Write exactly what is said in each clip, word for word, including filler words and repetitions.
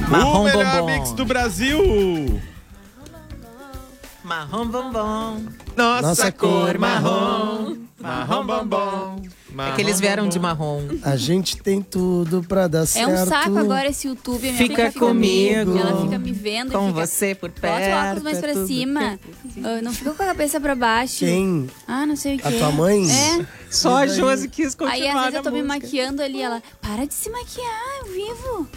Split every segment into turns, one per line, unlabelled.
Marrom
o melhor
bombom.
mix do Brasil.
Marrom bombom.
Nossa,
Nossa
cor
cor
marrom. Marrom bombom.
É que eles vieram de marrom.
A gente tem tudo pra dar
É
certo.
um saco agora esse YouTube. A minha
Fica
filha
comigo.
Me, ela fica me vendo.
Com
e fica,
você por
bota o
perto.
óculos mais
é
pra
tudo
cima. Ah, não fica com a cabeça pra baixo.
Quem?
Ah, não sei o que.
A tua mãe?
É.
Só a
E daí?
Josi quis continuar
Aí às vezes
na
eu tô me
música.
maquiando ali, ela, para de se maquiar, eu vivo.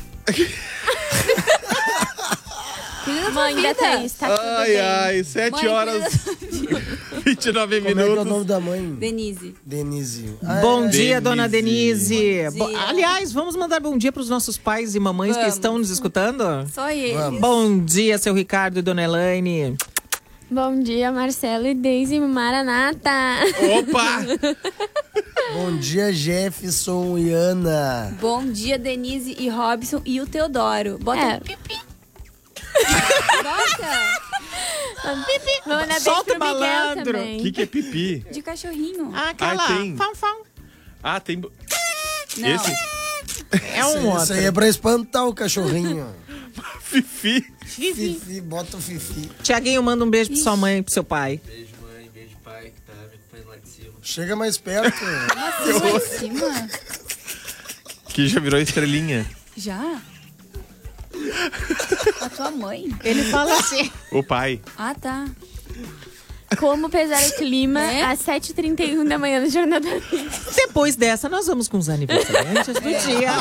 Cuida da tua
Mãe da
vida.
Thaís, tá tudo
Ai,
bem.
ai, sete
Mãe,
horas vinte e nove
Como é que é o
minutos.
nome da mãe?
Denise.
Denise. Ah,
Bom
é.
dia, dona Denise.
Bom dia.
Bo- Aliás, vamos mandar bom dia para os nossos pais e mamães que
Vamos.
estão nos escutando?
Só ele.
Vamos.
Bom dia, seu Ricardo e dona Elaine.
Bom dia, Marcelo e Deise Maranata.
Opa!
Bom dia, Jefferson e Ana.
Bom dia, Denise e Robson e o Teodoro. Bota
É.
um pipi. Bota.
Vamos dar beijo
Solta
pro
o
Miguel
malandro.
O
também.
que, que é pipi?
De cachorrinho.
Ah, aquela.
Ah, tem.
Fão, fão.
Ah, tem.
Não.
Esse?
É um
Isso
outro.
aí é pra espantar o cachorrinho.
Fifi.
Fifi, bota o Fifi.
Tiaguinho, manda um beijo pra sua mãe e pro seu pai.
Beijo, mãe. Beijo, pai, que tá me acompanhando lá de cima.
Chega mais perto.
Nossa, lá em cima.
Que já virou estrelinha.
Já? A tua mãe?
Ele fala assim.
O pai.
Ah, tá.
Como pesar o clima
É?
às sete e trinta e um da manhã do Jornal da Vida.
Depois dessa, nós vamos com os aniversariantes do dia.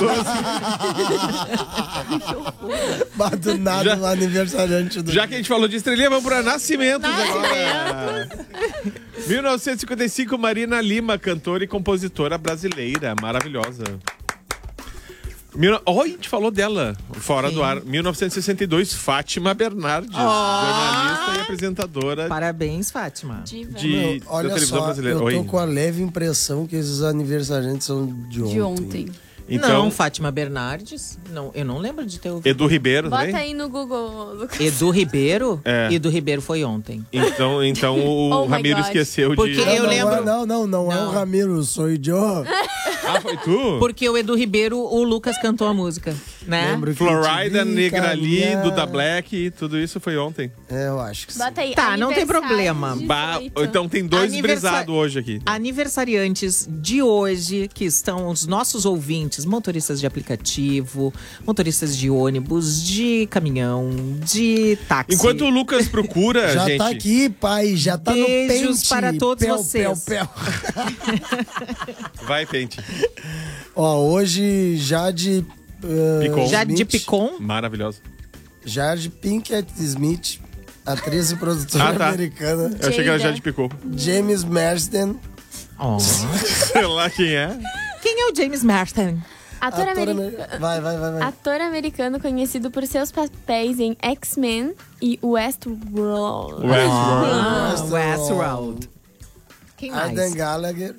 Bato nada
Já-
no aniversariante do
Já que a gente falou de estrelinha, vamos para nascimentos agora. mil novecentos e cinquenta e cinco, Marina Lima, cantora e compositora brasileira. Maravilhosa. Mil... Oh, a gente falou dela, fora
Sim.
do ar. mil novecentos e sessenta e dois, Fátima Bernardes, jornalista e apresentadora
Parabéns, Fátima.
Diva.
de,
Meu,
da
olha
televisão
só,
brasileira.
eu tô
Oi.
com a leve impressão que esses aniversariantes são de ontem.
De ontem.
Então,
Não, Fátima Bernardes. Não, eu não lembro de ter ouvido.
Edu Ribeiro
Bota
também?
aí no Google, Lucas.
Edu Ribeiro?
É.
Edu Ribeiro foi ontem.
Então, então o
Oh my
Ramiro
God.
esqueceu
Porque
de...
Não,
eu
não,
lembro-
é- Não, não, não, é
Não.
o Ramiro, sou idiota.
Ah, foi tu?
Porque o Edu Ribeiro, o Lucas cantou a música, né?
Lembro que
Florida,
te vi
Negrali,
caminhar.
Duda Black, tudo isso foi ontem.
É, eu acho que sim.
Bota aí.
Tá, não tem
aniversário
problema.
Bah,
dezoito.
então tem dois
Aniversa-
brisados hoje aqui.
Aniversariantes de hoje, que estão os nossos ouvintes, motoristas de aplicativo, motoristas de ônibus, de caminhão, de táxi.
Enquanto o Lucas procura,
Já
gente...
tá aqui, pai, já tá
Beijos
no pente.
para todos
Pel,
vocês.
Pel, pel.
Vai, Pente.
Ó, hoje Jade... Uh,
Picon.
Já de
Smith,
Picon.
Maravilhosa.
Jade Pinkett Smith, atriz e produtora
Ah, tá.
americana.
Eu achei que era
Jada.
já de picou.
James Marsden,
Oh.
Sei lá quem é.
Quem é o James Marsden?
Ator,
ator
ameri-
amer- Vai, vai, vai, vai.
Ator americano conhecido por seus papéis em X-Men e Westworld.
Westworld.
Ah,
Westworld.
Westworld. Quem mais?
Aidan Gallagher.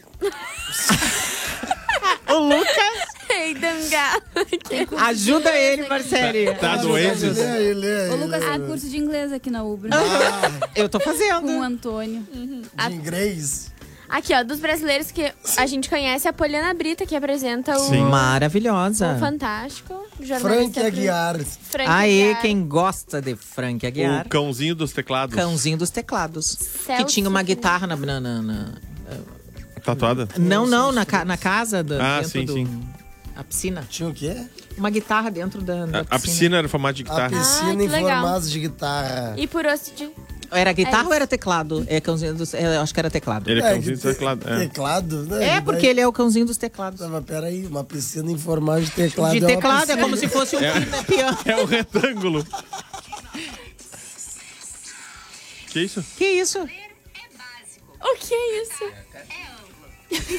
O Lucas.
Aidan Gallagher.
Ajuda ele, Marcele.
Tá
Ah,
doente?
Lê aí, lê aí.
Ô, Lucas,
lê aí.
tem curso de inglês aqui na Ubra.
Eu tô
Com o
fazendo.
Antônio.
De inglês.
Aqui, ó, dos brasileiros que a gente conhece, a Poliana Brita, que apresenta o,
Sim.
Maravilhosa.
o Fantástico.
Frank
jornalista
Aguiar.
Frank
Aê,
Aguiar.
quem gosta de Frank Aguiar.
O cãozinho dos teclados.
Cãozinho dos teclados.
Celso
que tinha uma
Felipe.
guitarra na... na, na- na-
Tatuada?
não, não, na, ca- na casa. Da,
Ah,
dentro
sim,
do,
sim.
A piscina.
Tinha o quê?
Uma guitarra dentro da, da
A, a piscina era formato de
A
guitarra.
piscina
que
em
legal.
formato de guitarra.
E por osso de...
Era guitarra
É
ou era teclado? É cãozinho dos... é, eu acho que era teclado.
Ele é
É,
cãozinho
que
dos teclados.
te-
É.
Teclado, né?
É, porque ele é o cãozinho dos teclados.
Mas peraí, uma piscina em formato de teclado.
De
é uma
teclado, é
piscina.
como se fosse um
É.
piano.
É o retângulo. Que isso?
Que isso?
O que é isso?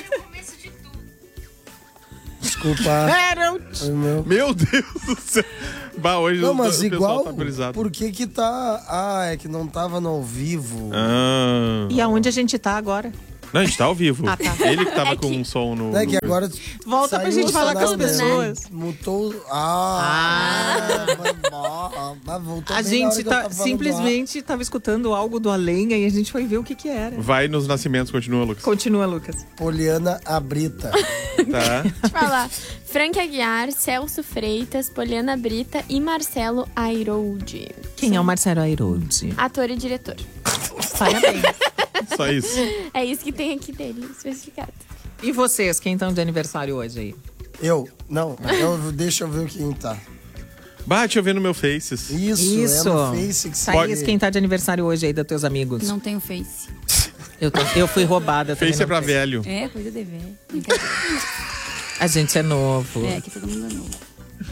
Desculpa.
Era o...
Foi meu.
Meu Deus do céu. Bah, hoje
Não,
o,
mas
o
igual,
pessoal tá brisado.
por que que tá... Ah, é que não tava no ao vivo.
Ah.
E aonde a gente tá agora?
Não, a gente tá ao vivo.
Ah, tá.
Ele que tava
É
com
que-
um som no...
É que agora
Volta pra
saiu
gente
o
falar com as
cenário, né?
pessoas.
Mutou. Ah! ah. mas voltou
A
bem na hora
gente
que eu
tá,
tava falando
simplesmente tava escutando algo do além e a gente foi ver o que que era.
Vai nos nascimentos, continua, Lucas.
Continua, Lucas.
lá. Poliana Abrita.
Tá.
Deixa eu falar. Frank Aguiar, Celso Freitas, Poliana Brita e Marcelo Airoldi.
Quem é o Marcelo Airoldi?
Ator e diretor.
Parabéns.
Só isso.
É isso que tem aqui dele, especificado.
E vocês, quem estão de aniversário hoje aí?
Eu? Não, eu, deixa eu ver quem tá.
Bah, deixa eu ver no meu Faces.
Isso,
Isso.
é no Face que você
Thaís, quem tá de aniversário hoje aí dos teus amigos?
Não tenho face.
Eu, tô- eu fui roubada também.
Face é
não
pra
sei.
velho.
É, coisa de velho. Brincadeira.
A gente é novo.
É, que todo mundo é novo.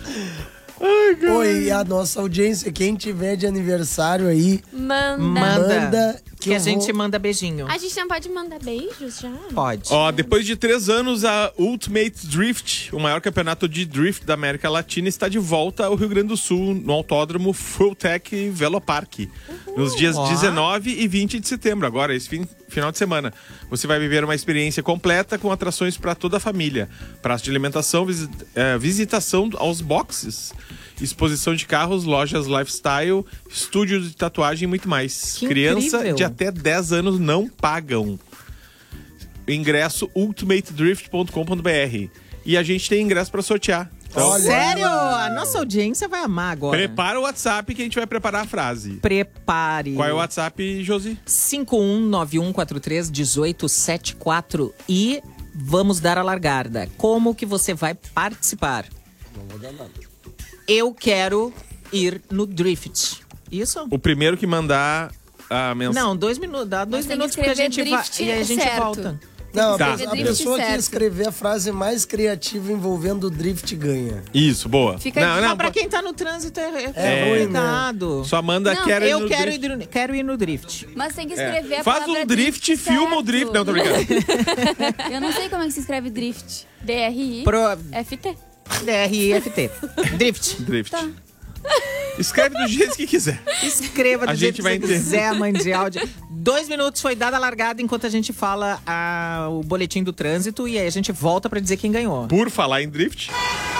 Oi, a nossa audiência, quem tiver de aniversário aí,
Manda.
Manda.
manda
Que
eu
a gente
vou-
manda beijinho.
A gente não pode mandar beijos já?
Pode.
Ó, depois de três anos, a Ultimate Drift, o maior campeonato de drift da América Latina, está de volta ao Rio Grande do Sul, no autódromo Fulltech Velopark, nos dias
Ó.
dezenove e vinte de setembro, agora, esse fim, final de semana. Você vai viver uma experiência completa com atrações para toda a família. Praça de alimentação, visi- eh, visitação aos boxes, exposição de carros, lojas lifestyle, estúdio de tatuagem e muito mais.
Que
Criança
incrível.
de até dez anos não pagam. Ingresso ultimate drift ponto com ponto b r. E a gente tem ingresso para sortear. Então,
Olha.
Sério? A nossa audiência vai amar agora.
prepara o WhatsApp que a gente vai preparar a frase.
Prepare.
Qual é o WhatsApp, Josi?
cinco um nove um quatro três um oito sete quatro e vamos dar a largada. Como que você vai participar?
Não vou dar nada.
Eu quero ir no Drift. Isso?
O primeiro que mandar a mensagem.
Não, dois minutos. Dá dois
tem que
minutos porque a
escrever
gente vai
drift
e aí a gente
certo.
volta.
Não,
Tá.
a, pe- a
Drift
pessoa que
certo.
escrever a frase mais criativa envolvendo o drift ganha.
Isso, boa.
Fica
não,
de-
não,
Mas pra
pô-
quem tá no trânsito é, é,
É ruim,
complicado.
Só manda
Não,
quero ir
Eu
no
quero
drift.
ir, no- quero ir no Drift.
Mas tem que
É.
escrever a
Faz
palavra
um drift, filma o
certo.
drift. Não, tô brincando.
Eu não sei como é que se escreve drift.
D R I
Pro
F T.
D R I F T. Drift.
Drift. Escreve do jeito que quiser.
Escreva do
A
jeito
gente vai
que você
entender.
quiser, mãe de áudio. Dois minutos foi dada a largada enquanto a gente fala a- o boletim do trânsito e aí a gente volta pra dizer quem ganhou.
Por falar em drift,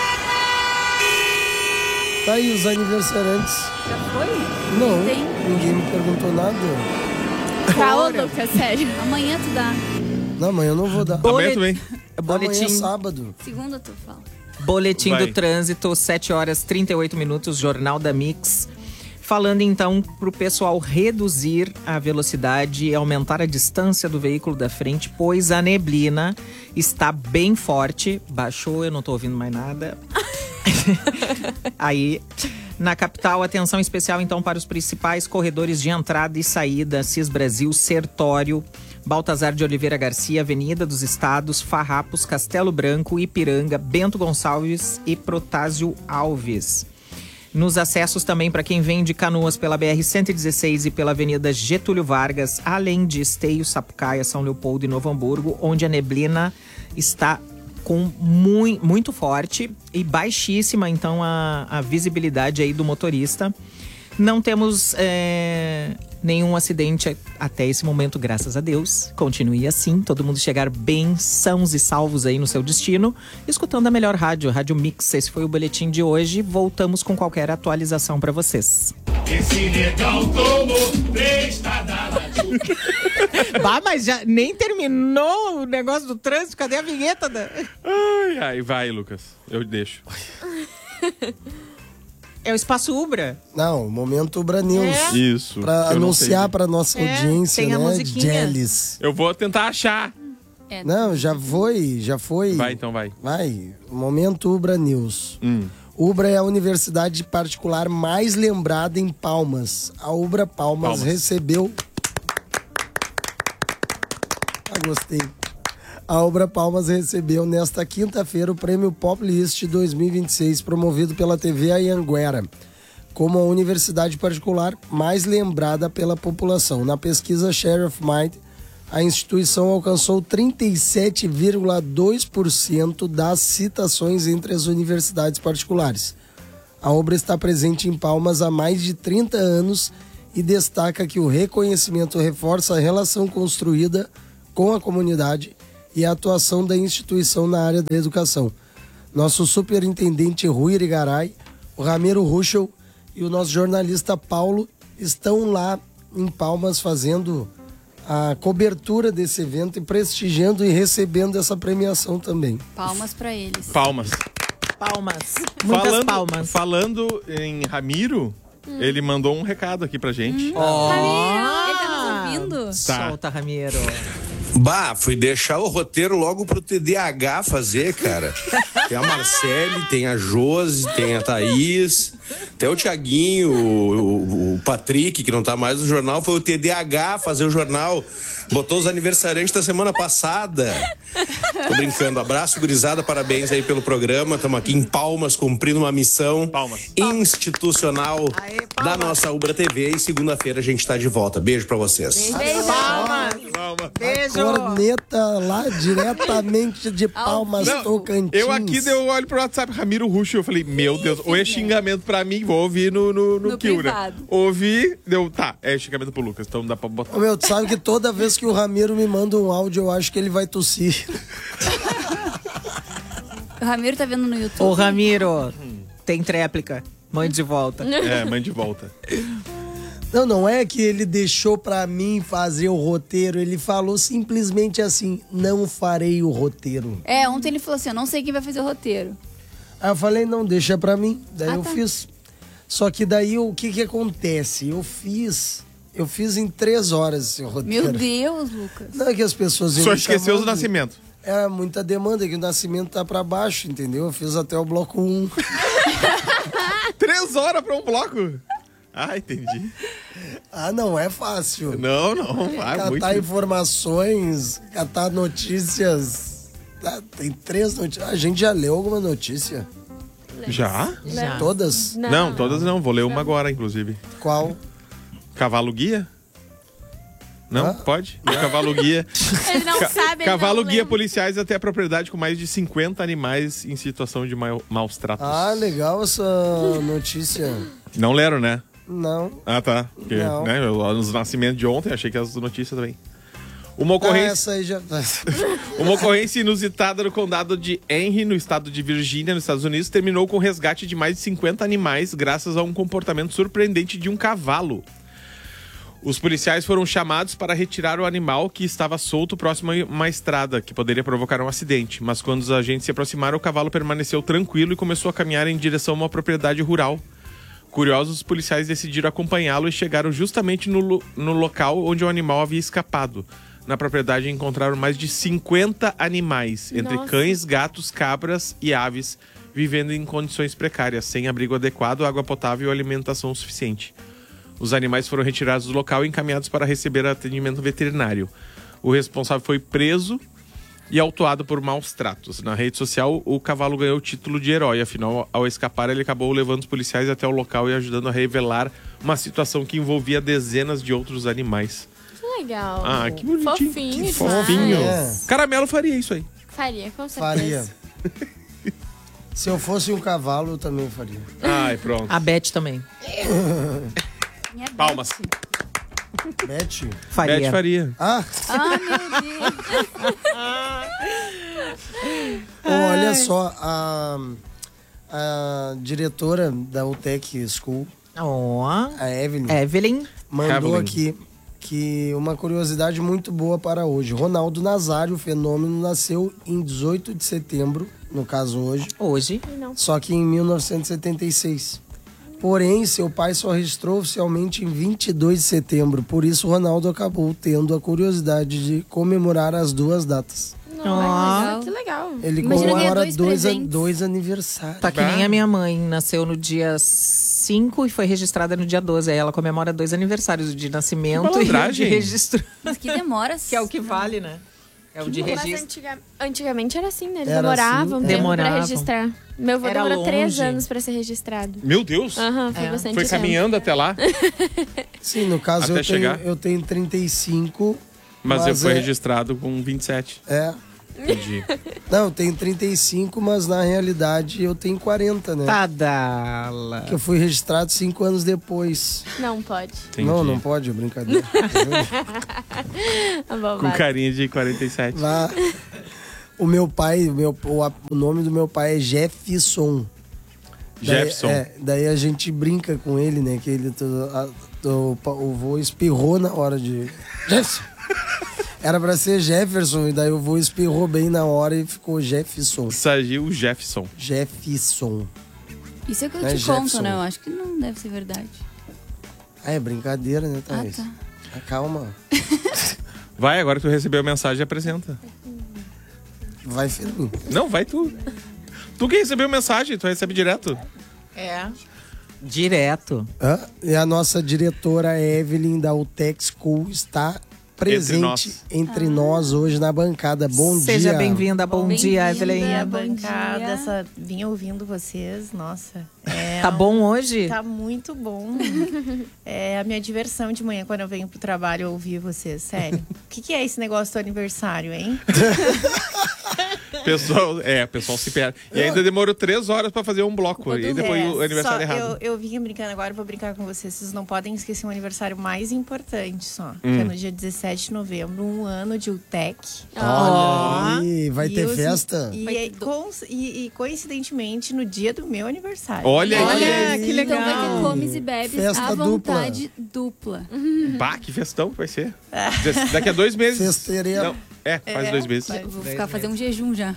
Tá aí os aniversariantes.
Já foi?
Não,
Tem.
ninguém me perguntou nada.
Tá, ô Lucas, sério.
Amanhã tu dá.
Não, amanhã eu não vou dar.
amanhã também.
Boletim,
Amanhã é sábado.
Segunda tu fala.
boletim
Vai.
do trânsito, sete horas e trinta e oito minutos, Jornal da Mix. Falando então pro pessoal reduzir a velocidade e aumentar a distância do veículo da frente, pois a neblina está bem forte. Baixou, eu não tô ouvindo mais nada. Aí, na capital, atenção especial então para os principais corredores de entrada e saída: Cis Brasil, Sertório, Baltazar de Oliveira Garcia, Avenida dos Estados, Farrapos, Castelo Branco, Ipiranga, Bento Gonçalves e Protásio Alves. Nos acessos também para quem vem de Canoas pela B R cento e dezesseis e pela Avenida Getúlio Vargas, além de Esteio, Sapucaia, São Leopoldo e Novo Hamburgo, onde a neblina está com mui- muito forte e baixíssima, então, a, a visibilidade aí do motorista. Não temos é, nenhum acidente até esse momento, graças a Deus. Continue assim, todo mundo chegar bem sãos e salvos aí no seu destino, escutando a melhor rádio, Rádio Mix. Esse foi o boletim de hoje. Voltamos com qualquer atualização para vocês.
Esse negão tomou três tadaladas.
Bah, mas já nem terminou o negócio do trânsito. Cadê a vinheta da...
Ai, ai, vai, Lucas. Eu deixo.
É o Espaço Ubra.
Não, momento Ubra News.
É?
Isso.
Pra
eu não
anunciar
sei.
pra nossa
É,
audiência,
tem a
né?
musiquinha.
Jealous.
Eu vou tentar achar.
É,
Não, já foi, já foi.
Vai, então vai.
Vai. Momento Ubra News.
Hum.
Ubra é a universidade particular mais lembrada em Palmas. A Ubra Palmas,
Palmas.
recebeu... Ah, gostei. A Ubra Palmas recebeu nesta quinta-feira o prêmio Poplist dois mil e vinte e seis, promovido pela T V Anhanguera, como a universidade particular mais lembrada pela população. Na pesquisa Share of Mind, a instituição alcançou trinta e sete vírgula dois por cento das citações entre as universidades particulares. A obra está presente em Palmas há mais de trinta anos e destaca que o reconhecimento reforça a relação construída com a comunidade e a atuação da instituição na área da educação. Nosso superintendente Rui Irigaray, o Ramiro Ruschel e o nosso jornalista Paulo estão lá em Palmas fazendo a cobertura desse evento e prestigiando e recebendo essa premiação também.
Palmas pra eles.
Palmas.
Palmas. Muitas
falando,
palmas.
Falando em Ramiro, hum. ele mandou um recado aqui pra gente.
Hum. Oh. Ramiro, ele tá nos ouvindo?
Tá.
Solta, Ramiro.
Bah, fui deixar o roteiro logo pro T D A H fazer, cara. Tem a Marcele, tem a Josi, tem a Thaís, tem o Thiaguinho, o, o, o Patrick, que não tá mais no jornal, foi o T D A H fazer o jornal. Botou os aniversariantes da semana passada. Tô brincando. Abraço, gurizada. Parabéns aí pelo programa. Estamos aqui em Palmas, cumprindo uma missão
Palmas.
institucional
Aê,
da nossa Ubra T V. E segunda-feira a gente tá de volta. Beijo pra vocês.
Beijo. Palmas.
Palmas.
Beijo.
Corneta lá diretamente de Palmas,
Não,
Tocantins.
eu aqui deu olho pro WhatsApp, Ramiro Ruschel. Eu falei, meu Deus, ou é xingamento pra mim, vou ouvir no, no, no,
No
Kill, né?
privado.
Ouvi, deu, tá, é xingamento pro Lucas, então dá pra botar.
Ô, meu, tu sabe que toda vez que o Ramiro me manda um áudio, eu acho que ele vai tossir.
O Ramiro tá vendo no YouTube.
Ô, Ramiro, tem tréplica. Mãe de volta.
É, mãe de volta.
Não, não é que ele deixou pra mim fazer o roteiro, ele falou simplesmente assim, não farei o roteiro.
É, ontem ele falou assim, eu não sei quem vai fazer o roteiro.
Aí eu falei, não, deixa pra mim. Daí
Ah,
eu
tá.
fiz. Só que daí o que que acontece? Eu fiz, eu fiz em três horas esse roteiro.
Meu Deus, Lucas.
Não é que as pessoas iam
Só
me
esqueceu os
chamando.
nascimentos.
É muita demanda, que o nascimento tá pra baixo, entendeu? Eu fiz até o bloco um.
Três horas pra um bloco. Ah, entendi.
Ah, não é fácil.
Não, não. Ah,
Catar
muito.
informações, catar notícias. Ah, tem três notícias. A gente já leu alguma notícia?
Já?
Já.
Todas?
Não. todas não. Vou ler uma agora, inclusive.
Qual?
Cavalo guia? Não?
Hã?
Pode? O cavalo guia.
Ele não
Ca-
sabe, ele
Cavalo
não
guia
lembra.
policiais até a propriedade com mais de cinquenta animais em situação de mau- maus tratos.
Ah, legal essa notícia.
Não leram, né?
Não.
Ah, tá. Porque,
Não.
né, eu, nos nascimentos de ontem, achei que as notícias também. Uma
Ah,
ocorrência,
essa aí já.
uma ocorrência inusitada no condado de Henry, no estado de Virgínia, nos Estados Unidos, terminou com o resgate de mais de cinquenta animais graças a um comportamento surpreendente de um cavalo. Os policiais foram chamados para retirar o animal que estava solto próximo a uma estrada, que poderia provocar um acidente. Mas quando os agentes se aproximaram, o cavalo permaneceu tranquilo e começou a caminhar em direção a uma propriedade rural. Curiosos, os policiais decidiram acompanhá-lo e chegaram justamente no, lo- no local onde o animal havia escapado. Na propriedade encontraram mais de cinquenta animais, entre
Nossa.
cães, gatos, cabras e aves, vivendo em condições precárias, sem abrigo adequado, água potável e alimentação suficiente. Os animais foram retirados do local e encaminhados para receber atendimento veterinário. O responsável foi preso e autuado por maus tratos. Na rede social, o cavalo ganhou o título de herói. Afinal, ao escapar, ele acabou levando os policiais até o local e ajudando a revelar uma situação que envolvia dezenas de outros animais.
Que legal.
Ah, que bonitinho.
Fofinho
Que
demais.
fofinho.
É.
Caramelo faria isso aí.
Faria, com certeza.
Faria. Se eu fosse um cavalo, eu também faria.
Ai, pronto.
A Beth também.
Minha
Palmas.
Beth?
Faria.
Beth faria.
Ah,
Ah, meu Deus.
olha só, a, a diretora da U T E C School,
Ó,
a Evelyn,
Evelyn.
mandou
Evelyn.
aqui que uma curiosidade muito boa para hoje. Ronaldo Nazário, o fenômeno, nasceu em dezoito de setembro, no caso hoje,
Hoje.
só que em mil novecentos e setenta e seis. Porém, seu pai só registrou oficialmente em vinte e dois de setembro. Por isso, Ronaldo acabou tendo a curiosidade de comemorar as duas datas.
Nossa, que legal.
Ele
Imagina ganhar
comemora
dois
dois, an-
presentes.
dois aniversários.
Tá que nem a minha mãe. Nasceu no dia cinco e foi registrada no dia doze. Aí ela comemora dois aniversários, o de nascimento
Que
e o de
malandragem.
registro.
Mas que demora.
Que é o que vale, né? É o de
Mas
registro.
antiga- antigamente era assim, né? Eles
Era
demoravam
assim,
um
é.
tempo
Demoravam.
pra registrar. Meu avô
Era
demorou três
longe.
anos pra ser registrado.
Meu Deus.
Aham, foi
É.
bastante
Foi
tempo.
caminhando até lá,
Sim, no caso
Até
eu tenho,
chegar.
eu tenho trinta e cinco.
mas, eu fui
é,
registrado com vinte e sete.
É,
Entendi.
Não, eu tenho trinta e cinco, mas na realidade eu tenho quarenta, né?
Tadala.
Que eu fui registrado cinco anos depois.
Não pode.
Entendi.
Não, não pode, é brincadeira.
Com carinha de quarenta e sete.
Lá, o meu pai, o, meu, o, o nome do meu pai é Jefferson. Daí,
Jefferson.
É, daí a gente brinca com ele, né? Que ele, a, o, o vô espirrou na hora de... Jefferson! Era pra ser Jefferson, e daí o vô espirrou bem na hora e ficou Jefferson.
Saiu Jefferson.
Jefferson.
Isso é que eu
É
te
Jefferson.
conto, né? Eu acho que não deve ser verdade.
Ah, é brincadeira, né, Thaís?
Ah, tá.
Ah, calma.
Vai, agora que tu recebeu a mensagem, apresenta.
Vai, filho.
Não, vai tu. Tu que recebeu a mensagem, tu recebe direto.
É. Direto.
Ah, e a nossa diretora Evelyn da Utec School está presente entre
Entre
nós,
nós.
hoje na bancada. Bom
Seja
dia.
bem-vinda. Bom dia, Evelyn.
Bem-vinda,
Bom
bancada.
dia.
Essa, vim ouvindo vocês, nossa. É
Tá
um-
bom hoje?
Tá muito bom. É a minha diversão de manhã quando eu venho pro trabalho ouvir vocês, sério. O que, que é esse negócio do aniversário, hein?
Pessoal, é, o pessoal se perde. E ainda demorou três horas pra fazer um bloco. E depois
É,
o aniversário
só
errado.
Eu, eu vim brincando agora, vou brincar com vocês. Vocês não podem esquecer um aniversário mais importante só.
Hum.
Que é no dia dezessete de novembro, um ano de U T E C.
Olha aí, vai
E
ter
os-
festa?
E, é com- e- e coincidentemente no dia do meu aniversário.
Olha,
Olha,
aí.
que legal.
Então vai ter comes e bebes
Festa
à vontade dupla.
Bah, que festão que vai ser. Des- Daqui a dois meses.
Festeria.
Não, é, faz
É,
dois meses.
faz.
Eu vou ficar fazer um jejum já.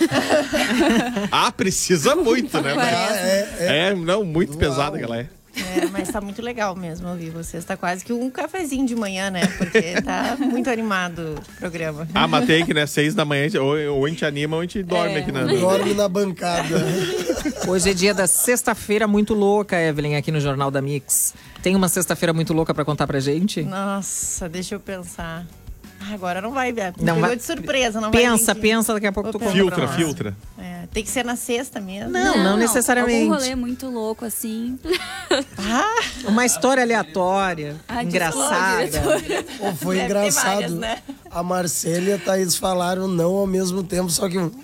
Ah, precisa muito, né?
Ah, é, é.
É, não, muito
Uau.
pesada que ela é.
É, mas tá muito legal mesmo ouvir vocês. Tá quase que um cafezinho de manhã, né? Porque tá muito animado o programa.
Ah, matei que, né? Seis da manhã, ou, ou a gente anima ou a gente dorme
É.
aqui na.
Dorme na bancada.
Hoje é dia da sexta-feira muito louca, Evelyn, aqui no Jornal da Mix. Tem uma sexta-feira muito louca pra contar pra gente?
Nossa, deixa eu pensar. Ah, agora não vai, Beto.
Não
Pegou
vai-
de surpresa, não vai
Pensa,
vir.
pensa, daqui a pouco
Vou
tu conta
pensar.
pra
Filtra,
nós.
filtra.
É, tem que ser na sexta mesmo.
Não, não necessariamente.
Algum rolê muito louco, assim.
Ah,
Uma história aleatória,
Ah,
engraçada.
desculpa, diretor.
Pô, foi
Deve ter
engraçado.
várias, né?
A Marcela e a Thaís falaram não ao mesmo tempo, só que um.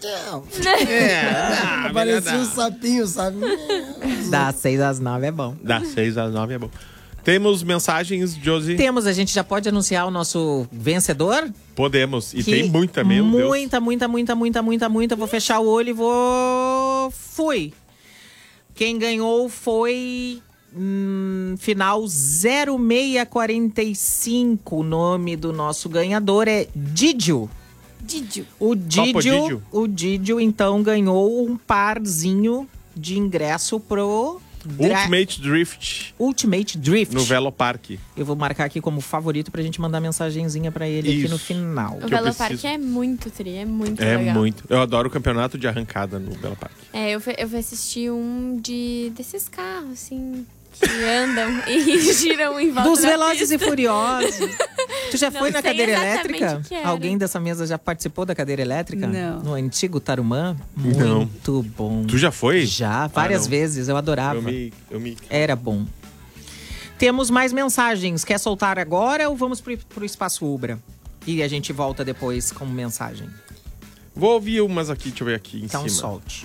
É,
Parecia um sapinho, sabe?
Das seis às nove é bom.
Das seis às nove é bom. Temos mensagens, Josie?
Temos, a gente já pode anunciar o nosso vencedor?
Podemos. E
Que
tem muita, meu Deus.
Muita, muita, muita, muita, muita, muita. Vou fechar o olho e vou... Fui. Quem ganhou foi... hum, final zero seis quatro cinco. O nome do nosso ganhador é Didio.
Didio.
O
Topo
Didio,
Didio.
o Didio, então, ganhou um parzinho de ingresso pro... Dra-
Ultimate Drift
Ultimate Drift.
no Velo Park.
Eu vou marcar aqui como favorito pra gente mandar mensagenzinha pra ele aqui
Isso.
no final.
O
eu
Velopark
preciso.
é muito tri, é muito
É
legal.
muito. Eu adoro o campeonato de arrancada no Velo Park.
É, eu fui, eu fui assistir um de desses carros, assim, que andam e giram em volta
Dos
da
Velozes e
pista.
Furiosos. Tu já
Não
foi na
sei
cadeira
exatamente
elétrica?
o que era.
Alguém dessa mesa já participou da cadeira elétrica?
Não.
No antigo Tarumã?
Não.
Muito bom.
Tu já foi?
Já, várias
não.
vezes. Eu adorava.
Eu me, eu me...
Era bom. Temos mais mensagens. Quer soltar agora ou vamos pro, pro Espaço Ubra? E a gente volta depois com mensagem.
Vou ouvir umas aqui, deixa eu ver aqui em
Então
cima.
solte.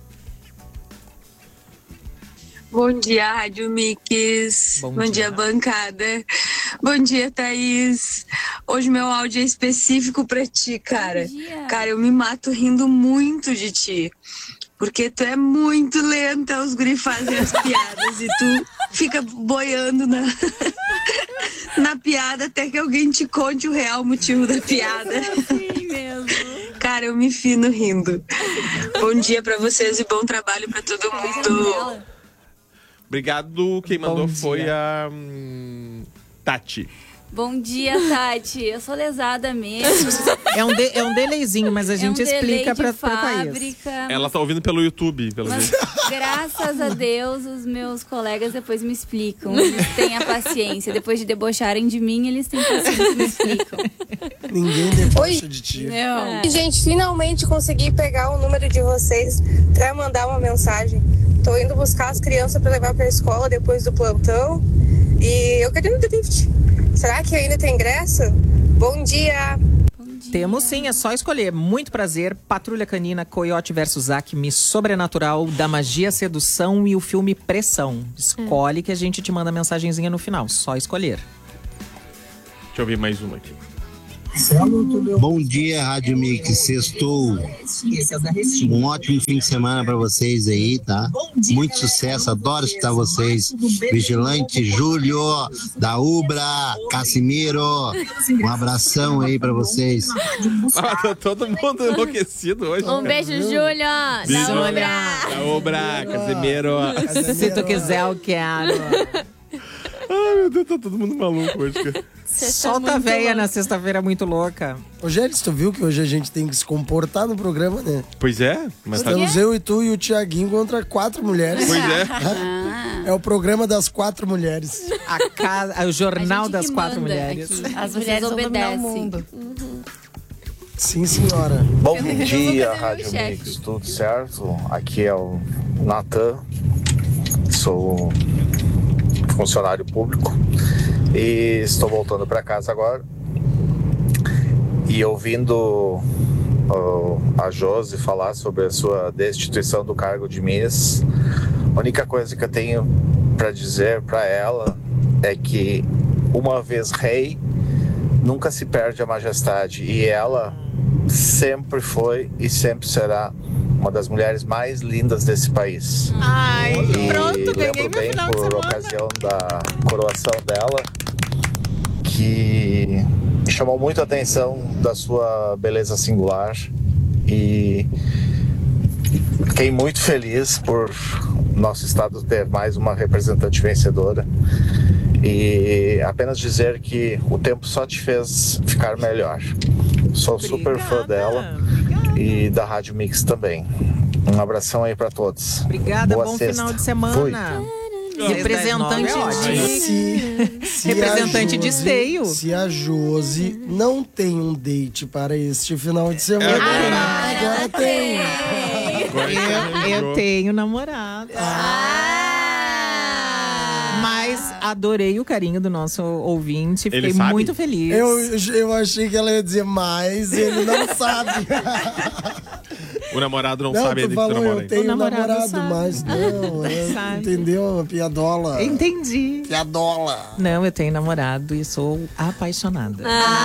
Bom dia, Rádio Mix.
Bom
Bom,
dia.
dia. bancada. Bom dia, Thaís. Hoje meu áudio é específico pra ti, cara.
Bom dia.
Cara, eu me mato rindo muito de ti. Porque tu é muito lenta, os guri fazem as piadas e tu fica boiando na, na piada até que alguém te conte o real motivo da piada.
Sim mesmo.
Cara, eu me fino rindo. Bom dia pra vocês e bom trabalho pra todo mundo.
Obrigado. Quem
Bom
mandou
dia.
foi a hum, Tati.
Bom dia, Tati. Eu sou lesada mesmo.
É um, de, é um delayzinho, mas a gente
é um delay
explica
de
pra, pra Thaís.
fábrica.
Ela tá ouvindo pelo YouTube, pelo
Mas,
jeito.
graças a Deus, os meus colegas depois me explicam. Eles têm a paciência. Depois de debocharem de mim, eles têm paciência e me explicam.
Ninguém debocha de ti.
Não.
Gente, finalmente consegui pegar o número de vocês pra mandar uma mensagem. Tô indo buscar as crianças pra levar pra escola depois do plantão. E eu queria no drift. Será que ainda tem ingresso? Bom dia!
Bom dia.
Temos sim, é só escolher. Muito prazer, Patrulha Canina, Coyote versus Acme, Sobrenatural, Da Magia, Sedução e o filme Pressão. Escolhe que a gente te manda mensagenzinha no final, só escolher.
Deixa eu ver mais uma aqui.
Bom dia, Rádio Mix. Sextou. Um ótimo fim de semana pra vocês aí, tá? Muito sucesso, adoro escutar vocês. Vigilante Júlio, da Ubra, Casimiro. Um abração aí pra vocês.
Ah, tá todo mundo enlouquecido hoje.
Um beijo, Júlio.
Beijo,
Da Ubra.
Da Ubra, Casimiro.
Se tu quiser, eu quero.
Ai, meu Deus, tá todo mundo maluco hoje, cara.
Solta a véia na sexta-feira muito louca.
Ô, Gélis, tu viu que hoje a gente tem que se comportar no programa, né?
Pois é. Mas tá...
Estamos eu e tu e o Tiaguinho contra quatro mulheres.
Pois é.
É o programa das quatro mulheres.
A casa, o jornal das quatro mulheres.
Aqui.
As
Vocês
mulheres
obedecem.
obedecem. O mundo.
Sim, senhora.
Bom
Eu vou
dia,
fazer
Rádio
meu chefe.
Mix, tudo certo? Aqui é o Natan, sou funcionário público e estou voltando para casa agora. E ouvindo uh, a Josi falar sobre a sua destituição do cargo de Miss, a única coisa que eu tenho para dizer para ela é que, uma vez rei, nunca se perde a majestade, e ela sempre foi e sempre será uma das mulheres mais lindas desse país.
Ai,
e
pronto, ganhei
lembro
meu
bem,
final de
por
semana.
ocasião da coroação dela, que me chamou muito a atenção da sua beleza singular, e fiquei muito feliz por nosso estado ter mais uma representante vencedora. E apenas dizer que o tempo só te fez ficar melhor. Sou super fã dela e da Rádio Mix também. Um abração aí pra todos.
Obrigada,
Boa
bom
sexta.
final de semana.
Fui.
Representante de...
Se, se
Representante
a
de
Josi-
esteio.
Se a Josi não tem um date para este final de semana,
Ah,
agora tem.
Eu, eu tenho namorado. Mas adorei o carinho do nosso ouvinte. Fiquei
Ele sabe?
muito feliz.
Eu, eu achei que ela ia dizer mais, ele não sabe.
O namorado não,
Não,
sabe
tu
ele que
falou,
namora
eu
ainda.
tenho
O namorado
namorado,
sabe.
mas não, é,
Sabe.
entendeu? Uma piadola.
Entendi.
Piadola.
Não, eu tenho namorado e sou apaixonada.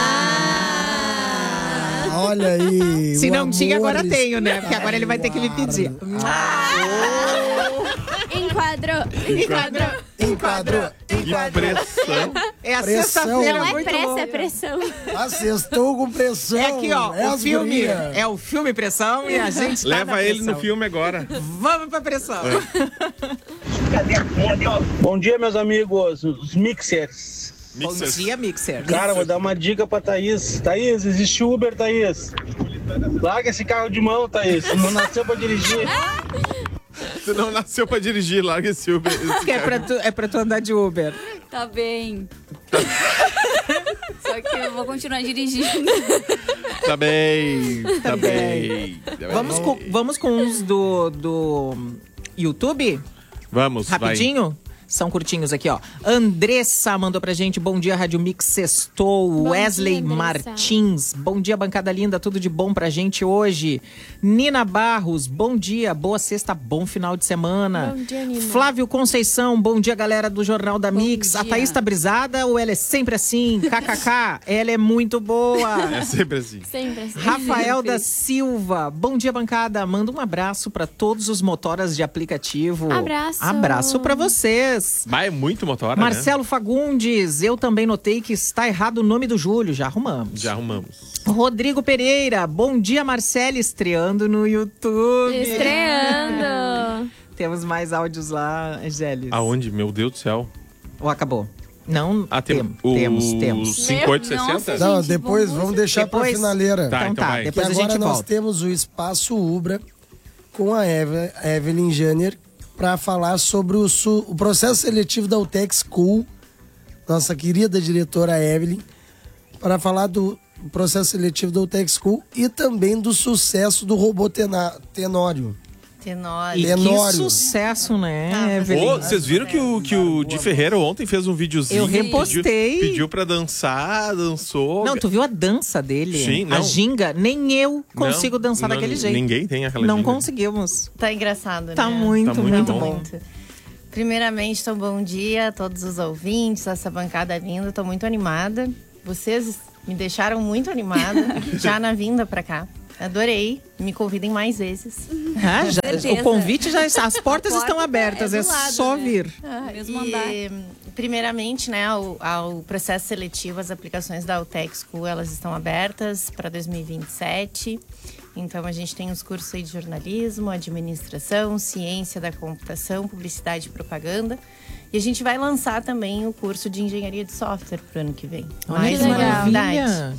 Olha aí.
Se
o
não tinha,
amor
agora tenho, né?
está
Porque agora ele vai ter que me
no
pedir.
Enquadrou.
Enquadrou.
Enquadrou.
Que pressão.
É a
Pressão.
sexta-feira
Não é
muito
pressa,
louca.
é pressão.
Assestou com pressão.
É aqui, ó,
É
o
as
filme.
guria.
É o filme Pressão e a gente tá
Leva
na
ele
pressão.
no filme agora.
Vamos pra pressão.
Bom dia, meus amigos, os mixers.
Bom dia, Mixer.
Cara, vou dar uma dica pra Thaís. Thaís, existe Uber, Thaís. Larga esse carro de mão, Thaís. Não nasceu pra dirigir.
Você não nasceu pra dirigir, larga esse Uber. Esse
Que é
cara.
pra, tu, é pra tu andar de Uber.
Tá bem. Só que eu vou continuar dirigindo.
Tá bem, tá,
Tá
bem. Tá bem.
Vamos com, vamos com uns do, do YouTube?
Vamos,
Rapidinho? São curtinhos aqui, ó. Andressa mandou pra gente. Bom dia, Rádio Mix Sextou.
Bom
Wesley
dia, Andressa.
Martins. Bom dia, bancada linda. Tudo de bom pra gente hoje. Nina Barros. Bom dia. Boa sexta. Bom final de semana.
Bom dia, Nina.
Flávio Conceição. Bom dia, galera do Jornal da Mix. A
dia.
Thaís tá brisada ou ela é sempre assim? K K K. Ela é muito boa.
É sempre assim.
Sempre assim.
Rafael da Silva, bom dia, bancada. Manda um abraço para todos os motoras de aplicativo.
Abraço.
Abraço para vocês.
Mas é muito motora, né?
Marcelo Fagundes, eu também notei que está errado o nome do Júlio. Já arrumamos.
Já arrumamos.
Rodrigo Pereira, bom dia, Marcelo, estreando no YouTube.
Estreando.
Temos mais áudios lá, Gélis.
Aonde? Meu Deus do céu.
Ou acabou? Não,
Ah, tem,
tem-
o
temos, temos.
cinquenta e oito sessenta?
Nossa,
Não,
gente,
depois
vamos-
vamos deixar
Depois-
pra finaleira.
Tá,
então
então
tá,
vai.
depois
Que
a
agora
gente
nós
volta.
temos o Espaço Ubra com a Eve- Evelyn Janner para falar sobre o, su- o processo seletivo da UTEC School, nossa querida diretora Evelyn, para falar do processo seletivo da UTEC School e também do sucesso do robô tena- Tenório.
Tenório.
E que
Tenório.
sucesso, né,
Ah,
Evelyn?
Ô, vocês viram que o, que o Di Ferreira ontem fez um videozinho?
Eu repostei.
Pediu, pediu pra dançar, dançou.
Não, tu viu a dança dele?
Sim, não.
A ginga, nem eu consigo
Não,
dançar
não,
daquele jeito.
Ninguém tem aquela
Não
ginga.
conseguimos.
Tá engraçado,
Tá
né?
muito,
Tá muito
muito,
bom.
bom.
Muito. Primeiramente, então, bom dia a todos os ouvintes, essa bancada linda. Tô muito animada. Vocês me deixaram muito animada já na vinda pra cá. Adorei. Me convidem mais vezes.
Ah, já- o convite já está, as portas
A porta
estão abertas, é,
é do lado,
só
né?
vir.
Ah,
Mesmo
e,
andar.
primeiramente, né, ao, ao processo seletivo, as aplicações da Altec School, elas estão abertas para dois mil e vinte e sete. Então, a gente tem os cursos aí de jornalismo, administração, ciência da computação, publicidade e propaganda. E a gente vai lançar também o curso de engenharia de software para o ano que vem.
Olha
Mais
que
uma
maravilha.
novidade.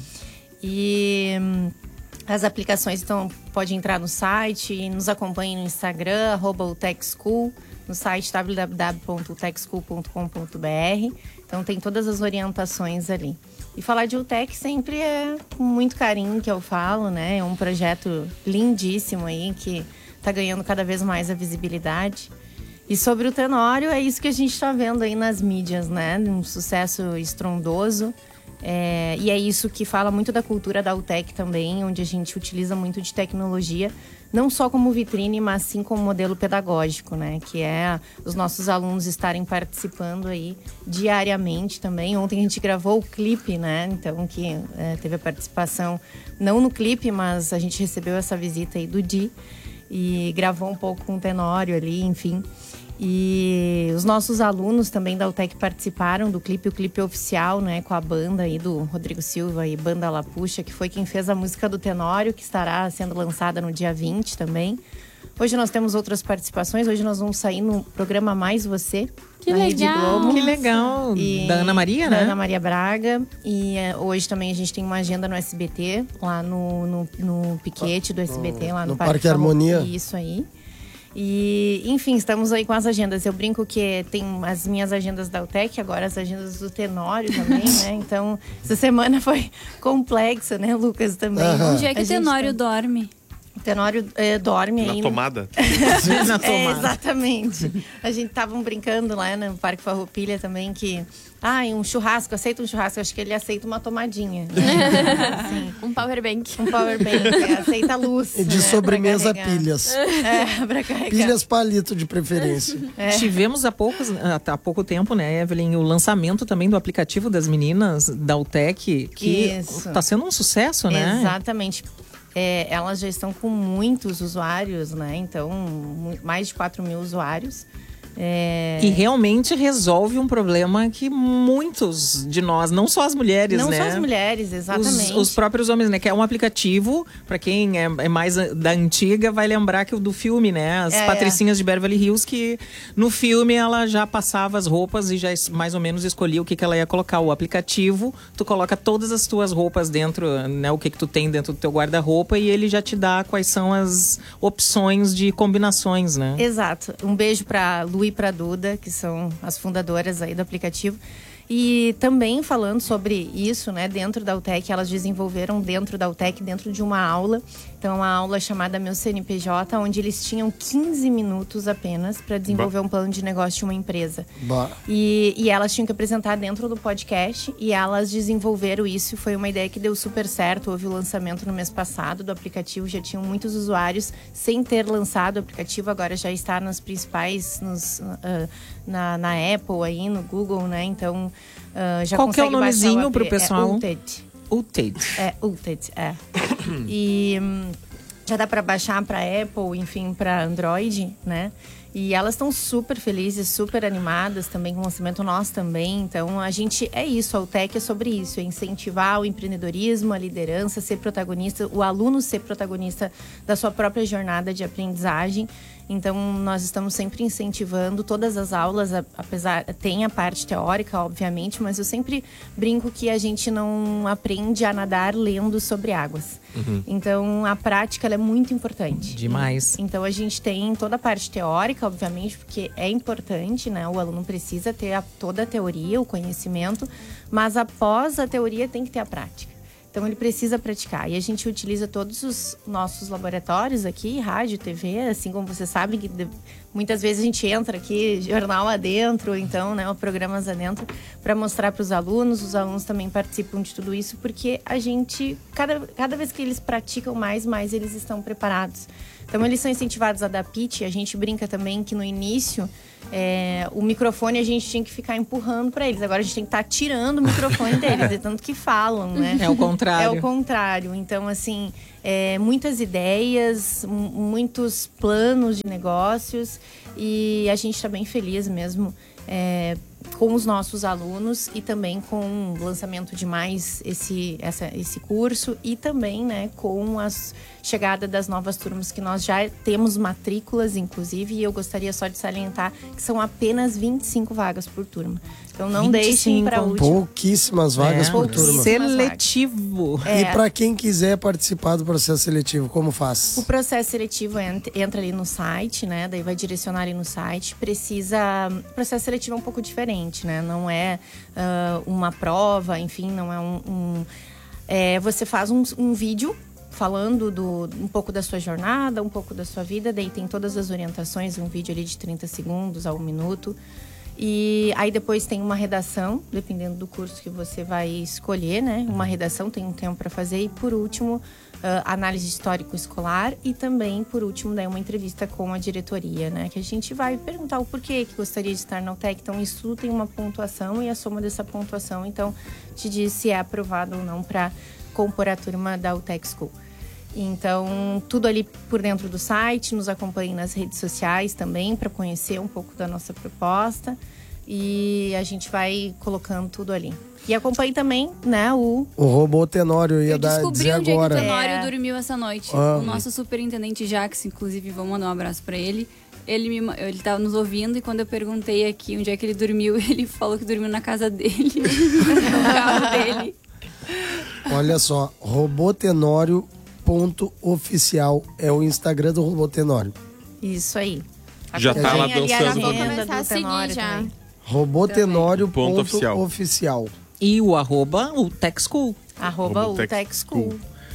E hum, as aplicações, então, pode entrar no site e nos acompanhe no Instagram, arroba Altec School, no site w w w ponto altec school ponto com ponto b r. Então, tem todas as orientações ali. E falar de Altec sempre é com muito carinho que eu falo, né? É um projeto lindíssimo aí, que tá ganhando cada vez mais a visibilidade. E sobre o Tenório, é isso que a gente está vendo aí nas mídias, né? Um sucesso estrondoso. É, e é isso que fala muito da cultura da Altec também, onde a gente utiliza muito de tecnologia, não só como vitrine, mas sim como modelo pedagógico, né? Que é os nossos alunos estarem participando aí diariamente também. Ontem a gente gravou o clipe, né? Então, que é, teve a participação, não no clipe, mas a gente recebeu essa visita aí do Di e gravou um pouco com o Tenório ali, enfim. E os nossos alunos também da Altec participaram do clipe, o clipe oficial, né, com a banda aí do Rodrigo Silva e Banda Lapuxa, que foi quem fez a música do Tenório, que estará sendo lançada no dia vinte também. Hoje nós temos outras participações, hoje nós vamos sair no programa Mais Você,
Que
na Rede
legal.
Globo.
Que legal.
E-
Da Ana Maria,
da
né?
Ana Maria Braga. E é, hoje também a gente tem uma agenda no S B T, lá no, no, no piquete do S B T, lá no,
no Parque Harmonia.
Isso aí. E, enfim, estamos aí com as agendas. Eu brinco que tem as minhas agendas da Altec, agora as agendas do Tenório também, né? Então, essa semana foi complexa, né, Lucas, também.
Aham.
Onde é que
A
o
gente
Tenório
tá-
dorme?
O Tenório é, dorme
Na
aí.
tomada.
Na
É,
tomada.
exatamente. A gente estavam brincando lá no Parque Farroupilha também que... Ah, um churrasco, aceita um churrasco. Acho que ele aceita uma tomadinha. Sim.
Um power bank.
Um power bank, é, aceita a luz.
E de
né,
sobremesa,
pra carregar.
pilhas.
É, pra carregar.
Pilhas palito de preferência.
É.
Tivemos há, poucos, há pouco tempo, né, Evelyn, o lançamento também do aplicativo das meninas da Altec, que
Isso.
está sendo um sucesso, né?
Exatamente. É, elas já estão com muitos usuários, né? Então, mu- mais de quatro mil usuários. É...
E realmente resolve um problema que muitos de nós, não só as mulheres,
Não
né?
só as mulheres, exatamente.
Os, os próprios homens, né? Que é um aplicativo, pra quem é, é mais a- da antiga, vai lembrar que o do filme, né? As
É,
patricinhas de Beverly Hills, que no filme ela já passava as roupas e já es- mais ou menos escolhia o que, que ela ia colocar. O aplicativo, tu coloca todas as tuas roupas dentro, né? O que, que tu tem dentro do teu guarda-roupa e ele já te dá quais são as opções de combinações, né?
Exato. Um beijo para Lu e para Duda, que são as fundadoras aí do aplicativo. E também falando sobre isso, né, dentro da Altec, elas desenvolveram dentro da Altec, dentro de uma aula. Então, uma aula chamada Meu C N P J, onde eles tinham quinze minutos apenas para desenvolver um plano de negócio de uma empresa.
Bah.
E, e elas tinham que apresentar dentro do podcast e elas desenvolveram isso. Foi uma ideia que deu super certo. Houve o lançamento no mês passado do aplicativo, já tinham muitos usuários sem ter lançado o aplicativo. Agora já está nas principais, nos, uh, na, na Apple aí, no Google, né? Então, uh, já
Qual que é o
consegue baixar
nomezinho
apli-
pro pessoal?
É Ulted.
Ulted.
É, Ulted, é. E hum, já dá para baixar para Apple, enfim, para Android, né? E elas estão super felizes, super animadas também com o lançamento, nós também. Então, a gente, é isso, a Altec é sobre isso, é incentivar o empreendedorismo, a liderança, ser protagonista, o aluno ser protagonista da sua própria jornada de aprendizagem. Então, nós estamos sempre incentivando todas as aulas, a- apesar, tem a parte teórica, obviamente, mas eu sempre brinco que a gente não aprende a nadar lendo sobre águas.
Uhum.
Então, a prática ela é muito importante.
Demais.
Então, a gente tem toda a parte teórica, obviamente, porque é importante, né? O aluno precisa ter a- toda a teoria, o conhecimento, mas após a teoria tem que ter a prática. Então ele precisa praticar. E a gente utiliza todos os nossos laboratórios aqui, rádio, T V, assim como você sabe, que de, muitas vezes a gente entra aqui, jornal adentro, então, né, programas adentro, para mostrar para os alunos. Os alunos também participam de tudo isso, porque a gente, cada, cada vez que eles praticam mais, mais eles estão preparados. Então eles são incentivados a dar pitch. A gente brinca também que no início é, o microfone a gente tinha que ficar empurrando para eles. Agora a gente tem que estar tá tirando o microfone deles, de tanto que falam, né?
É o contrário.
É o contrário. Então, assim, é, muitas ideias, muitos planos de negócios, e a gente está bem feliz mesmo é, com os nossos alunos e também com o lançamento de mais esse, essa, esse curso, e também, né, com a chegada das novas turmas, que nós já temos matrículas, inclusive, e eu gostaria só de salientar que são apenas vinte e cinco vagas por turma. Então não deixem para última.
Pouquíssimas vagas
é.
por turma.
Seletivo.
É.
E para quem quiser participar do processo seletivo, como faz?
O processo seletivo entra, entra ali no site, né? Daí vai direcionar ali no site. Precisa... O processo seletivo é um pouco diferente, né? Não é uh, uma prova, enfim, não é um... um é, você faz um, um vídeo falando do, um pouco da sua jornada, um pouco da sua vida. Daí tem todas as orientações, um vídeo ali de trinta segundos a um minuto. E aí depois tem uma redação, dependendo do curso que você vai escolher, né? Uma redação tem um tempo para fazer. E por último, uh, análise histórico-escolar. E também, por último, daí uma entrevista com a diretoria, né? Que a gente vai perguntar o porquê que gostaria de estar na U T E C. Então, isso tudo tem uma pontuação, e a soma dessa pontuação, então, te diz se é aprovado ou não para compor a turma da U T E C School. Então, tudo ali por dentro do site. Nos acompanhe nas redes sociais também, para conhecer um pouco da nossa proposta. E a gente vai colocando tudo ali. E acompanhe também, né, o...
O robô Tenório ia
Eu
dar,
descobri
dizer
onde
agora.
é que o Tenório
É.
dormiu essa noite.
Ah.
O nosso superintendente Jax, inclusive, vou mandar um abraço pra ele. Ele me, ma- ele tava nos ouvindo, e quando eu perguntei aqui onde é que ele dormiu, ele falou que dormiu na casa dele, no carro dele.
Olha só, robô Tenório ponto oficial é o Instagram do Robô Tenório.
Isso aí.
Já tá lá
Acompanhe ali a
dançando.
agenda
Vou começar
do
a seguir
Tenório
já.
também.
robô tenório
Ponto
ponto
oficial.
oficial.
E o arroba, o Tech School.
Arroba
Arroba
U T E C School.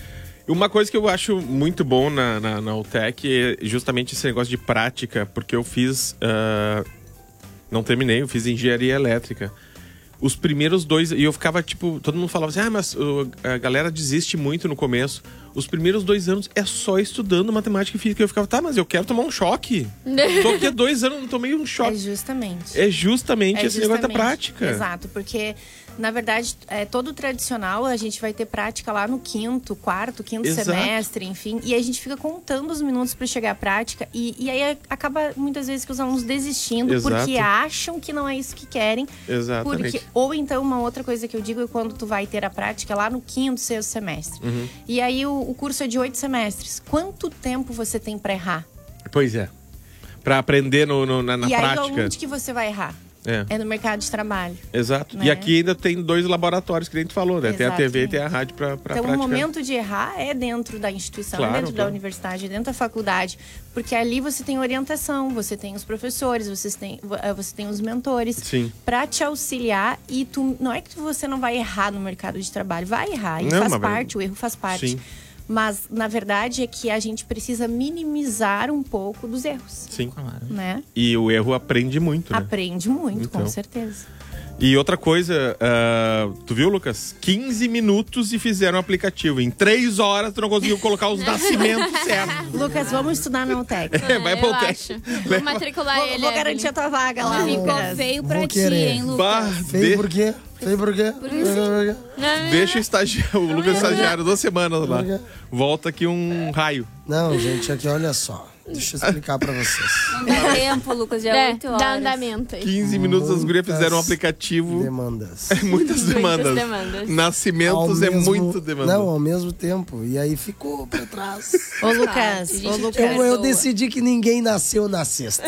Uma coisa que eu acho muito bom na, na, na U T E C é justamente esse negócio de prática, porque eu fiz... ah, não terminei, eu fiz engenharia elétrica. Os primeiros dois... E eu ficava, tipo... Todo mundo falava assim, ah, mas uh, a galera desiste muito no começo. Os primeiros dois anos é só estudando matemática e física. Eu ficava, tá, mas eu quero tomar um choque. Tô aqui há dois anos, não tomei um
É
choque.
justamente.
É justamente
É
esse negócio da
justamente.
prática.
Exato, porque, na verdade, é, todo tradicional a gente vai ter prática lá no quinto, quarto, quinto
Exato.
semestre, enfim. E a gente fica contando os minutos para chegar à prática. E, e aí acaba, muitas vezes, que os alunos desistindo
Exato.
porque acham que não é isso que querem.
Exatamente.
Porque, ou então, uma outra coisa que eu digo é quando tu vai ter a prática lá no quinto, sexto semestre.
Uhum.
E aí o, o curso é de oito semestres. Quanto tempo você tem para errar?
Pois é. Pra aprender no, no- na, na
e aí,
prática.
onde que você vai errar?
É.
É no mercado de trabalho.
Exato.
né?
E aqui ainda tem dois laboratórios, que nem tu falou, né? Tem a T V e tem a rádio pra, pra
Então,
praticar.
o momento de errar é dentro da instituição,
Claro,
é dentro
claro.
da universidade, é dentro da faculdade. Porque ali você tem orientação, você tem os professores, você tem, eh, você tem os mentores
Sim.
para te auxiliar. E tu, não é que você não vai errar no mercado de trabalho, vai errar. E
Não,
faz
mas-
parte, o erro faz parte.
Sim.
Mas, na verdade, é que a gente precisa minimizar um pouco dos erros,
Sim.
né?
E o erro aprende muito, né?
Aprende muito,
Então.
com certeza.
E outra coisa, ah, tu viu, Lucas? quinze minutos e fizeram o aplicativo. Em três horas tu não conseguiu colocar os nascimentos certos.
Lucas, vamos estudar na U T E C.
É, vai
eu
pro U T E
acho.
C.
Vou matricular
Vou,
ele.
vou
Evelyn.
garantir a tua vaga lá,
Ficou
Lucas.
feio pra
Vou
ti,
querer.
hein, Lucas?
Bah,
Feio
de-
por quê? Feio por quê?
Deixa o, estagiário, o Lucas estagiário duas semanas lá.
Por quê?
Volta aqui um raio.
Não, gente, aqui olha só. Deixa eu explicar pra vocês.
Não dá tempo, Lucas, já é
É,
oito horas.
dá andamento aí.
quinze minutos as gurias
Muitas
fizeram um aplicativo.
Demandas.
É muitas demandas.
demandas.
Nascimentos é muito demanda.
Não, ao mesmo tempo. E aí ficou pra trás.
Ô, Lucas,
gente,
ô, Lucas.
Eu, eu decidi que ninguém nasceu na sexta.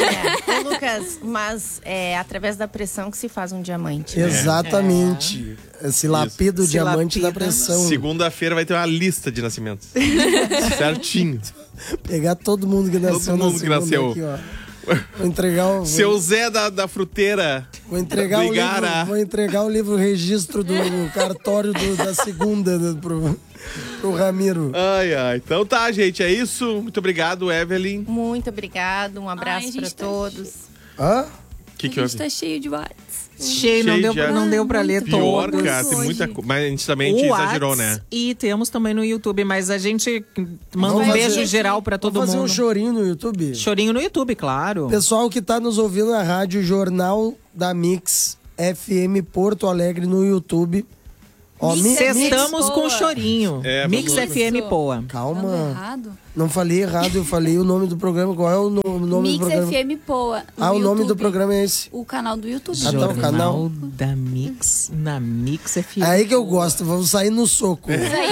É. Ô, Lucas, mas é através da pressão que se faz um diamante. né?
Exatamente. Se lapida o
Se
diamante da
lapida.
pressão.
Segunda-feira vai ter uma lista de nascimentos. Certinho.
Pegar todo mundo que nasceu
Todo mundo
na
que
segunda
nasceu.
aqui, ó. Vou entregar o...
Seu Zé da, da fruteira.
Vou entregar, o livro, vou entregar o livro registro do cartório do, da segunda do, pro, pro Ramiro.
Ai, ai. Então tá, gente. É isso. Muito obrigado, Evelyn.
Muito obrigado. Um abraço
Ai,
pra
tá...
todos.
Hã?
Que que
a
eu...
gente tá cheio de WhatsApp.
Cheio, não deu,
de...
não deu pra ler
Pior,
todos.
cara, tem muita coisa. Mas a gente também te exagerou, né?
E temos também no YouTube, mas a gente manda
Vamos
um beijo
fazer,
geral pra todo
vamos
mundo.
fazer um chorinho no YouTube?
Chorinho no YouTube, claro.
Pessoal que tá nos ouvindo na rádio Jornal da Mix F M Porto Alegre no YouTube. Ó,
Mix, Estamos com chorinho.
É,
Mix
vamos...
F M Poa.
Calma.
Errado?
Não falei errado, eu falei o nome do programa. Qual é o no- nome
Mix
do programa?
F M Poa.
Ah, o
no
nome do
YouTube.
programa é esse.
O canal do YouTube.
Ah, tá, o canal.
da Mix, na Mix F M.
É aí que eu gosto, vamos sair no soco.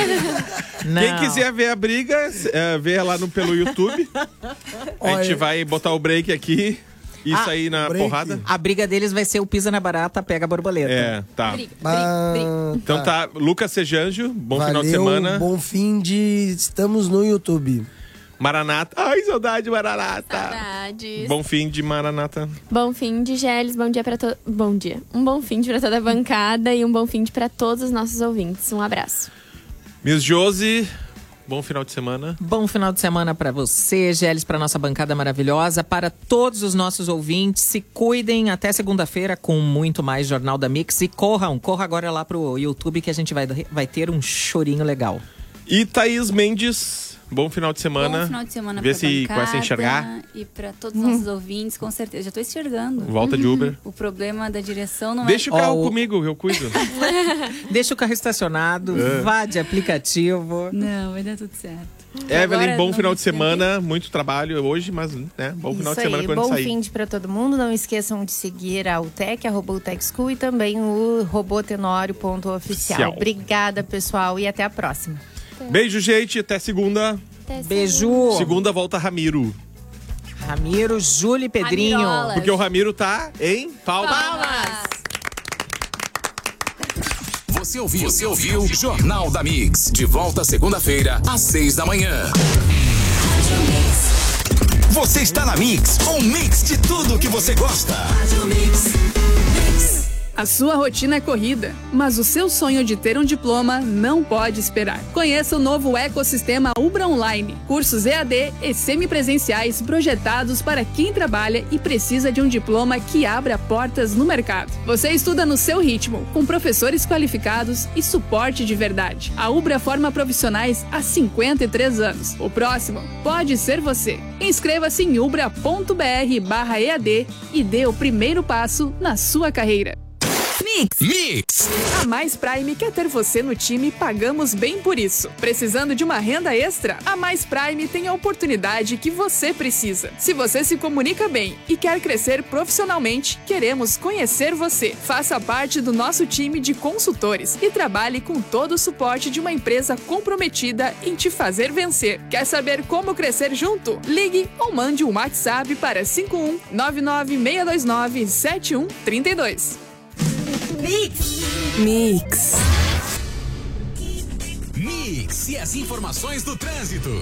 Quem quiser ver a briga, é, vê lá no, pelo YouTube. A gente vai botar o break aqui. Isso
Ah,
aí na
break.
porrada.
A briga deles vai ser o pisa na barata, pega a borboleta.
É, tá.
Briga,
Ah,
briga, briga.
Então tá, Lucas Sejanjo, bom final de
Valeu,
semana.
bom fim de... Estamos no YouTube.
Maranata. Ai, saudade, Maranata.
Saudades.
Bom fim de Maranata.
Bom fim de Gélis, bom dia para todo. Bom dia. Um bom fim de pra toda a bancada e um bom fim de para todos os nossos ouvintes. Um abraço.
Miss Josi, bom final de semana.
Bom final de semana pra você, Gélis, pra nossa bancada maravilhosa, para todos os nossos ouvintes. Se cuidem até segunda-feira com muito mais Jornal da Mix. E corram, corra agora lá pro YouTube que a gente vai, vai ter um chorinho legal.
E Thaís Mendes, bom final de semana.
Bom final de semana
Vê
pra
se
bancada
começa a enxergar.
E pra todos os nossos ouvintes, com certeza. Já tô enxergando.
Volta de Uber.
O problema da direção não
Deixa
é...
o carro
Ó, o-
comigo, eu cuido.
Deixa o carro estacionado,
É.
vá de aplicativo.
Não, vai dar tudo certo.
Evelyn,
Agora
bom
não
final
vai
de semana. Muito trabalho hoje, mas né, bom final
Isso
de semana
aí,
quando
bom
sair.
fim de pra todo mundo. Não esqueçam de seguir a UTEC, arroba UTEC School e também o robotenório ponto oficial.
Oficial.
Obrigada, pessoal, e até a próxima.
Beijo, gente. Até segunda.
Beijo.
Segunda volta Ramiro.
Ramiro, Júlio e Pedrinho.
Ramirolas.
Porque o Ramiro tá em Palmas.
Palmas.
Você ouviu, você ouviu Jornal da Mix. De volta segunda-feira, às seis da manhã. Você está na Mix, um mix de tudo que você gosta.
A sua rotina é corrida, mas o seu sonho de ter um diploma não pode esperar. Conheça o novo ecossistema Ubra Online. Cursos E A D e semipresenciais projetados para quem trabalha e precisa de um diploma que abra portas no mercado. Você estuda no seu ritmo, com professores qualificados e suporte de verdade. A Ubra forma profissionais há cinquenta e três anos. O próximo pode ser você. Inscreva-se em ubra ponto br barra E A D e dê o primeiro passo na sua carreira.
Mix. Mix.
A Mais Prime quer ter você no time e pagamos bem por isso. Precisando de uma renda extra? A Mais Prime tem a oportunidade que você precisa. Se você se comunica bem e quer crescer profissionalmente, queremos conhecer você. Faça parte do nosso time de consultores e trabalhe com todo o suporte de uma empresa comprometida em te fazer vencer. Quer saber como crescer junto? Ligue ou mande um WhatsApp para cinco um nove nove seis dois nove sete um três dois.
Mix.
Mix.
Mix e as informações do trânsito.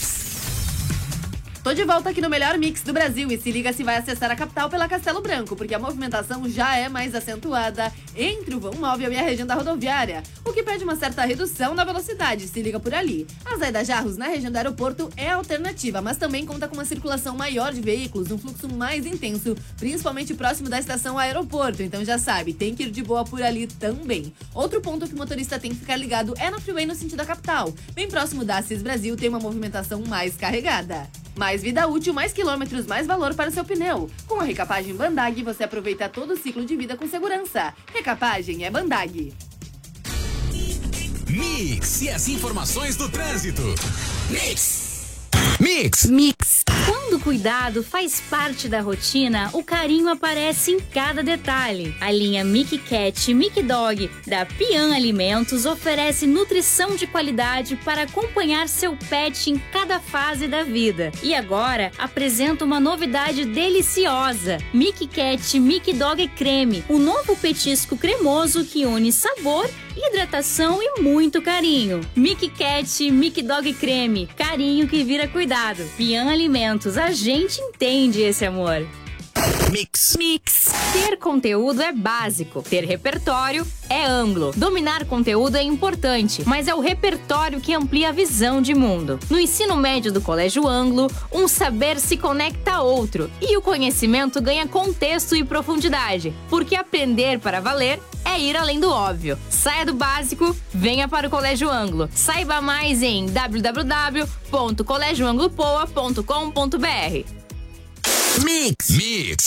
Tô de volta aqui no melhor mix do Brasil e se liga se vai acessar a capital pela Castelo Branco, porque a movimentação já é mais acentuada entre o vão móvel e a região da rodoviária, o que pede uma certa redução na velocidade, se liga por ali. A Zaida Jarros na região do aeroporto é alternativa, mas também conta com uma circulação maior de veículos, um fluxo mais intenso, principalmente próximo da estação aeroporto, então já sabe, tem que ir de boa por ali também. Outro ponto que o motorista tem que ficar ligado é na freeway no sentido da capital. Bem próximo da Assis Brasil tem uma movimentação mais carregada. Mais vida útil, mais quilômetros, mais valor para o seu pneu. Com a recapagem Bandag, você aproveita todo o ciclo de vida com segurança. Recapagem é Bandag.
Mix e as informações do trânsito. Mix. Mix.
Mix. Quando o cuidado faz parte da rotina, o carinho aparece em cada detalhe. A linha Mickey Cat e Mickey Dog da Pian Alimentos oferece nutrição de qualidade para acompanhar seu pet em cada fase da vida. E agora apresenta uma novidade deliciosa: Mickey Cat Mickey Dog Creme, um novo petisco cremoso que une sabor hidratação e muito carinho. Mickey Cat, Mickey Dog Creme, carinho que vira cuidado. Pian Alimentos, a gente entende esse amor.
Mix.
Mix. Ter conteúdo é básico, ter repertório é amplo. Dominar conteúdo é importante, mas é o repertório que amplia a visão de mundo. No ensino médio do Colégio Anglo, um saber se conecta a outro e o conhecimento ganha contexto e profundidade, porque aprender para valer é ir além do óbvio. Saia do básico, venha para o Colégio Anglo. Saiba mais em w w w ponto colégio anglo poa ponto com ponto b r.
Mix. Mix.